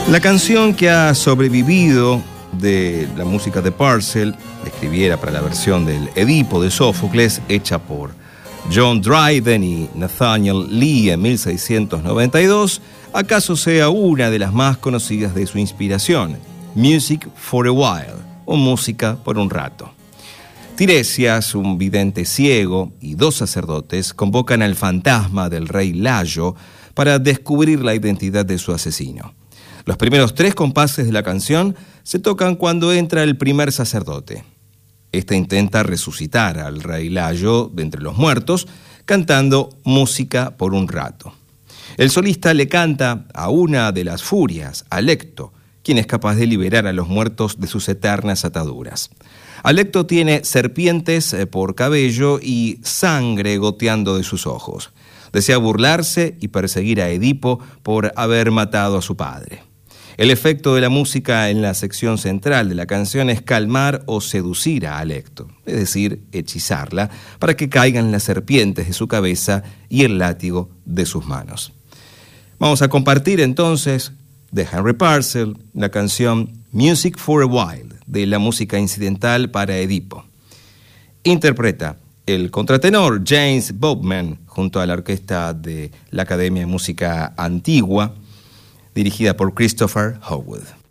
La canción que ha sobrevivido de la música de Purcell, escribiera para la versión del Edipo de Sófocles, hecha por John Dryden y Nathaniel Lee en 1692, acaso sea una de las más conocidas de su inspiración, Music for a While, o Música por un rato. Tiresias, un vidente ciego, y dos sacerdotes convocan al fantasma del rey Layo para descubrir la identidad de su asesino. Los primeros 3 compases de la canción se tocan cuando entra el primer sacerdote. Este intenta resucitar al rey Layo de entre los muertos, cantando Música por un rato. El solista le canta a una de las furias, Alecto, quien es capaz de liberar a los muertos de sus eternas ataduras. Alecto tiene serpientes por cabello y sangre goteando de sus ojos. Desea burlarse y perseguir a Edipo por haber matado a su padre. El efecto de la música en la sección central de la canción es calmar o seducir a Alecto, es decir, hechizarla, para que caigan las serpientes de su cabeza y el látigo de sus manos. Vamos a compartir entonces de Henry Purcell la canción Music for a While, de la música incidental para Edipo. Interpreta el contratenor James Bowman junto a la orquesta de la Academia de Música Antigua, dirigida por Christopher Howard.